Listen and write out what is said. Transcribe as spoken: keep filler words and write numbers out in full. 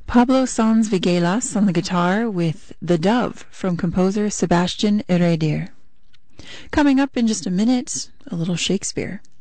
Pablo Sanz Viguelas on the guitar with The Dove from composer Sebastian Heredia. Coming up in just a minute, a little Shakespeare.